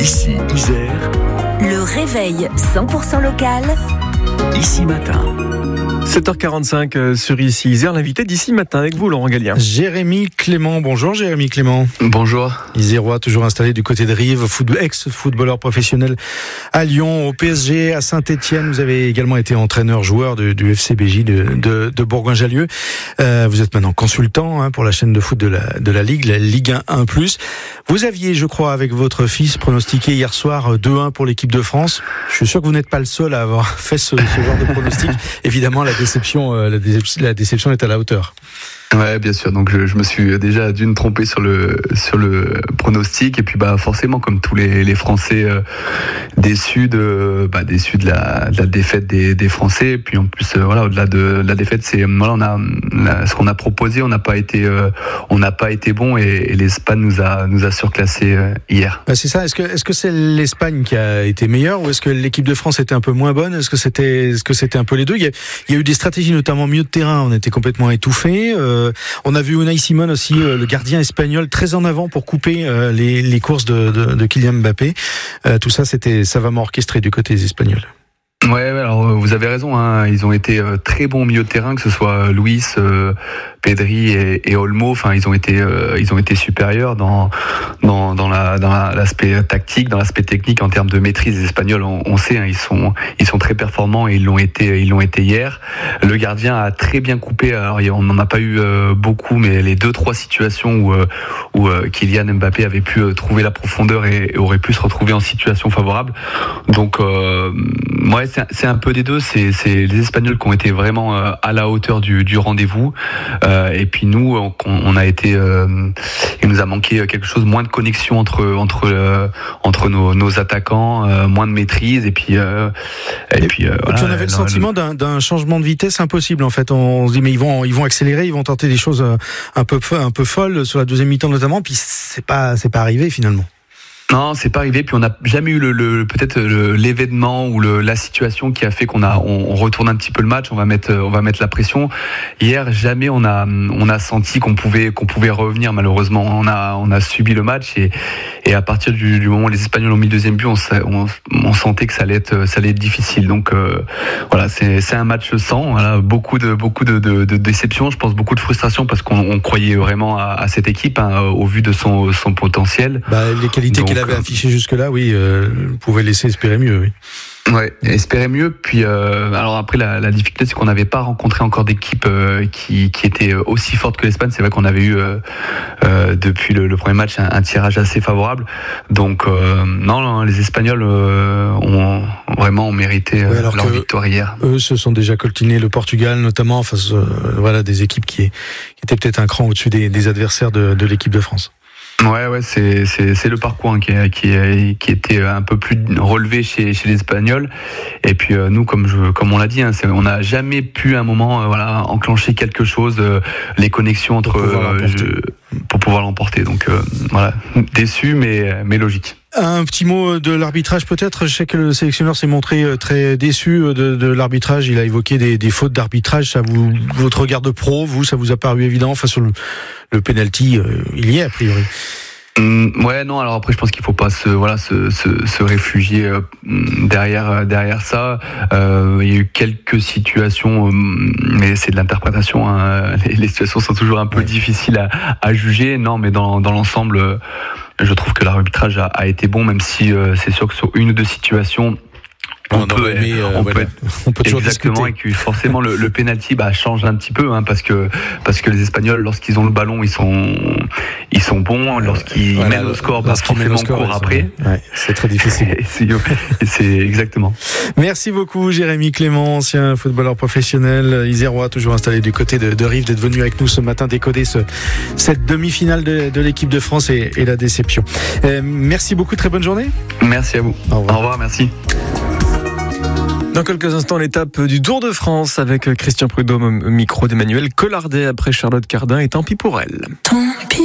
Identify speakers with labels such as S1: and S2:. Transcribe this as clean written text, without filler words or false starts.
S1: Ici, Isère.
S2: Le réveil 100% local.
S1: Ici Matin.
S3: 7h45 sur Ici Isère, l'invité d'Ici Matin avec vous, Laurent Gallien.
S4: Jérémy Clément, bonjour Jérémy Clément.
S5: Bonjour.
S4: Isérois, toujours installé du côté de Rives, ex-footballeur professionnel à Lyon, au PSG, à Saint-Etienne. Vous avez également été entraîneur-joueur du FCBJ de Bourgoin-Jallieu. Vous êtes maintenant consultant pour la chaîne de foot de la Ligue, la Ligue 1+. Vous aviez, je crois, avec votre fils, pronostiqué hier soir 2-1 pour l'équipe de France. Je suis sûr que vous n'êtes pas le seul à avoir fait ce genre de pronostic. Évidemment, la déception est à la hauteur.
S5: Ouais, bien sûr. Donc je me suis déjà d'une trompé sur le pronostic et puis forcément comme tous les Français déçus de la défaite des Français. Et puis en plus au-delà de la défaite, c'est ce qu'on a proposé, on n'a pas été bon et l'Espagne nous a surclassé hier.
S4: C'est ça. Est-ce que c'est l'Espagne qui a été meilleure ou est-ce que l'équipe de France était un peu moins bonne? Est-ce que c'était un peu les deux? Il y a eu des stratégies, notamment milieu de terrain. On était complètement étouffés. On a vu Unai Simon aussi, le gardien espagnol, très en avant pour couper les courses de Kylian Mbappé. Tout ça, c'était savamment orchestré du côté des Espagnols.
S5: Ouais, alors vous avez raison, ils ont été très bons au milieu de terrain, que ce soit Luis, Pedri et Olmo. Enfin, ils ont été supérieurs dans l'aspect tactique, dans l'aspect technique, en termes de maîtrise. Les Espagnols, on sait, ils sont très performants et ils l'ont été hier. Le gardien a très bien coupé. Alors on n'en a pas eu beaucoup, mais les 2-3 situations où Kylian Mbappé avait pu trouver la profondeur et aurait pu se retrouver en situation favorable. Donc ouais, c'est un peu des deux. C'est les Espagnols qui ont été vraiment à la hauteur du rendez-vous. Et puis nous, on a été. Il nous a manqué quelque chose, moins de connexion entre nos attaquants, moins de maîtrise. Et puis voilà.
S4: Puis on avait le sentiment d'un changement de vitesse impossible. En fait, on se dit mais ils vont accélérer, ils vont tenter des choses un peu folles sur la deuxième mi-temps notamment. Puis c'est pas arrivé finalement.
S5: Non, c'est pas arrivé. Puis on n'a jamais eu peut-être l'événement ou la situation qui a fait qu'on retourne un petit peu le match. On va mettre la pression. Hier, jamais on a senti qu'on pouvait revenir. Malheureusement, on a subi le match et à partir du moment où les Espagnols ont mis le deuxième but, on sentait que ça allait être difficile. Donc voilà, c'est un match sans. Voilà, beaucoup de déception. Je pense beaucoup de frustration parce qu'on croyait vraiment à cette équipe au vu de son potentiel.
S4: Les qualités qu'elle avait affiché jusque-là, oui, pouvait laisser espérer mieux, oui.
S5: Ouais, espérer mieux. Puis alors après la difficulté, c'est qu'on n'avait pas rencontré encore d'équipe qui était aussi forte que l'Espagne. C'est vrai qu'on avait eu depuis le premier match un tirage assez favorable. Donc non, les Espagnols ont mérité leur victoire hier.
S4: Eux se sont déjà coltinés le Portugal notamment face des équipes qui étaient peut-être un cran au-dessus des adversaires de l'équipe de France.
S5: Ouais, c'est le parcours qui était un peu plus relevé chez les Espagnols. Et puis nous, comme on l'a dit, on n'a jamais pu à un moment enclencher quelque chose, les connexions entre pour pouvoir l'emporter. Donc voilà, déçu mais logique.
S4: Un petit mot de l'arbitrage peut-être. Je sais que le sélectionneur s'est montré très déçu de l'arbitrage. Il a évoqué des fautes d'arbitrage. Votre regard de pro, ça vous a paru évident face sur le penalty, il y est a priori.
S5: Ouais, non, alors après je pense qu'il faut pas se réfugier derrière ça. Il y a eu quelques situations, mais c'est de l'interprétation, les situations sont toujours un peu difficiles à juger. Non, mais dans l'ensemble, je trouve que l'arbitrage a été bon, même si c'est sûr que sur une ou deux situations on peut toujours
S4: exactement
S5: discuter. Et que forcément le penalty change un petit peu parce que les Espagnols, lorsqu'ils ont le ballon, ils sont bons. Lorsqu'ils mènent au score, forcément on court après.
S4: C'est très difficile.
S5: c'est exactement.
S4: Merci beaucoup Jérémy Clément, ancien footballeur professionnel isérois, toujours installé du côté de Rives, d'être venu avec nous ce matin décoder cette demi-finale de l'équipe de France et la déception. Merci beaucoup, très bonne journée.
S5: Merci à vous. Au revoir, merci.
S3: Dans quelques instants, l'étape du Tour de France avec Christian Prudhomme au micro d'Emmanuel Collardet après Charlotte Cardin et tant pis pour elle.